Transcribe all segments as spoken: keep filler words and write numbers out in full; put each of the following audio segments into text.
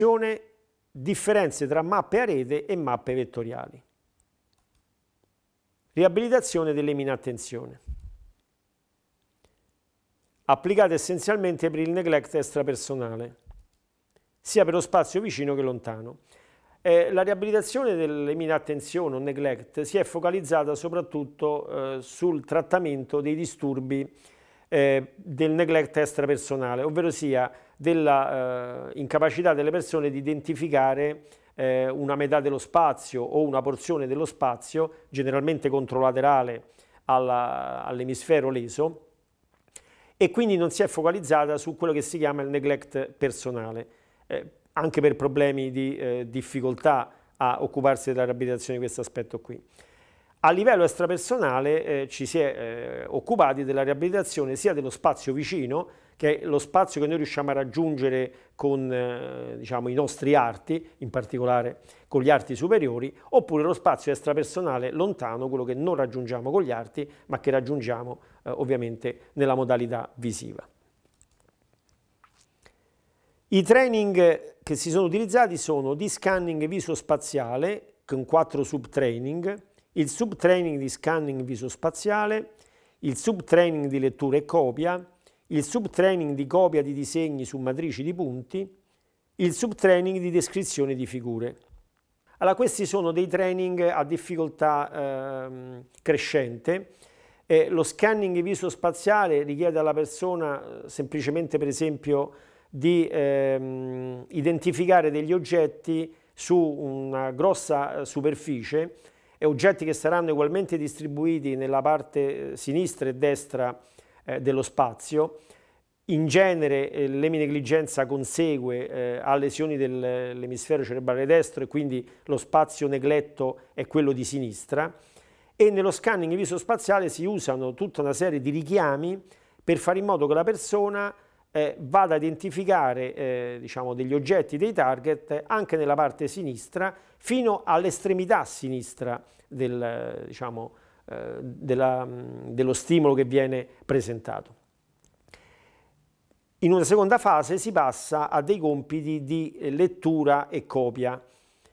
differenze tra mappe a rete e mappe vettoriali. Riabilitazione dell'eminattenzione, applicata essenzialmente per il neglect extrapersonale, sia per lo spazio vicino che lontano. Eh, la riabilitazione dell'eminattenzione o neglect si è focalizzata soprattutto eh, sul trattamento dei disturbi eh, del neglect extrapersonale, ovvero sia della eh, incapacità delle persone di identificare eh, una metà dello spazio o una porzione dello spazio, generalmente controlaterale all'emisfero leso, e quindi non si è focalizzata su quello che si chiama il neglect personale, eh, anche per problemi di eh, difficoltà a occuparsi della riabilitazione di questo aspetto qui. A livello extrapersonale eh, ci si è eh, occupati della riabilitazione sia dello spazio vicino, che è lo spazio che noi riusciamo a raggiungere con eh, diciamo, i nostri arti, in particolare con gli arti superiori, oppure lo spazio extrapersonale lontano, quello che non raggiungiamo con gli arti, ma che raggiungiamo eh, ovviamente nella modalità visiva. I training che si sono utilizzati sono di scanning viso-spaziale con quattro subtraining, il subtraining di scanning viso-spaziale, il subtraining di lettura e copia, il subtraining di copia di disegni su matrici di punti, il subtraining di descrizione di figure. Allora, questi sono dei training a difficoltà eh, crescente. Eh, lo scanning viso-spaziale richiede alla persona semplicemente, per esempio, di ehm, identificare degli oggetti su una grossa superficie, e oggetti che saranno ugualmente distribuiti nella parte sinistra e destra eh, dello spazio. In genere eh, l'eminegligenza consegue eh, a lesioni dell'emisfero cerebrale destro, e quindi lo spazio negletto è quello di sinistra, e nello scanning viso-spaziale si usano tutta una serie di richiami per fare in modo che la persona Eh, vada a identificare eh, diciamo, degli oggetti, dei target, anche nella parte sinistra, fino all'estremità sinistra del, diciamo, eh, della, dello stimolo che viene presentato. In una seconda fase si passa a dei compiti di lettura e copia.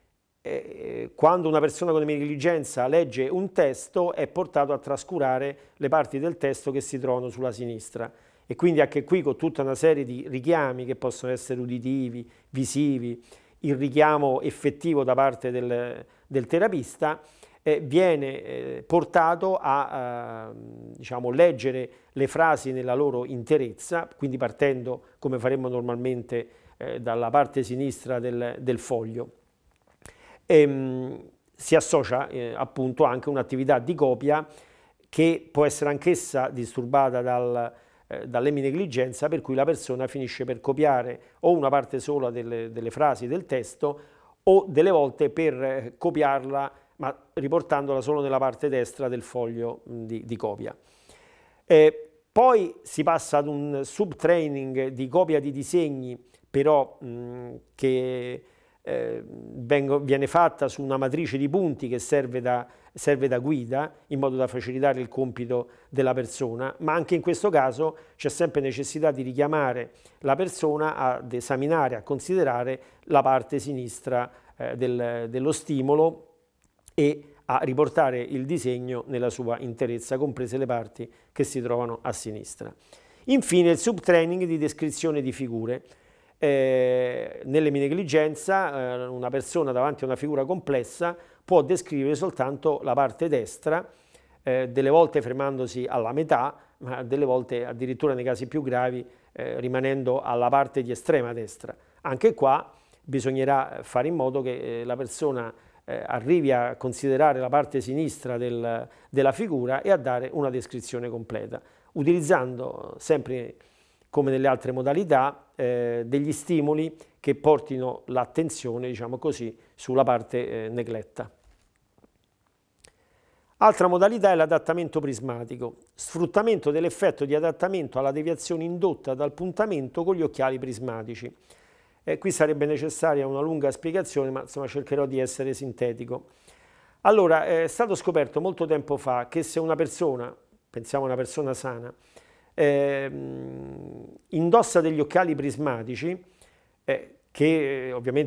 Eh, quando una persona con eminigligenza legge un testo, è portato a trascurare le parti del testo che si trovano sulla sinistra. E quindi anche qui, con tutta una serie di richiami che possono essere uditivi, visivi, il richiamo effettivo da parte del, del terapista, eh, viene eh, portato a eh, diciamo, leggere le frasi nella loro interezza, quindi partendo, come faremmo normalmente, eh, dalla parte sinistra del, del foglio. E, mh, si associa eh, appunto anche un'attività di copia che può essere anch'essa disturbata dal dall'eminegligenza, per cui la persona finisce per copiare o una parte sola delle, delle frasi del testo, o delle volte per copiarla ma riportandola solo nella parte destra del foglio di, di copia. Eh, poi si passa ad un subtraining di copia di disegni, però mh, che eh, vengo, viene fatta su una matrice di punti che serve da serve da guida, in modo da facilitare il compito della persona, ma anche in questo caso c'è sempre necessità di richiamare la persona ad esaminare, a considerare la parte sinistra eh, del, dello stimolo e a riportare il disegno nella sua interezza, comprese le parti che si trovano a sinistra. Infine il subtraining di descrizione di figure. Eh, nell'eminegligenza eh, una persona davanti a una figura complessa può descrivere soltanto la parte destra, eh, delle volte fermandosi alla metà, ma delle volte addirittura nei casi più gravi eh, rimanendo alla parte di estrema destra. Anche qua bisognerà fare in modo che eh, la persona eh, arrivi a considerare la parte sinistra del, della figura e a dare una descrizione completa, utilizzando sempre, come nelle altre modalità, eh, degli stimoli che portino l'attenzione, diciamo così, sulla parte eh, negletta. Altra modalità è l'adattamento prismatico, sfruttamento dell'effetto di adattamento alla deviazione indotta dal puntamento con gli occhiali prismatici. Eh, qui sarebbe necessaria una lunga spiegazione, ma insomma cercherò di essere sintetico. Allora, è stato scoperto molto tempo fa che se una persona, pensiamo a una persona sana, eh, indossa degli occhiali prismatici, eh, che eh, ovviamente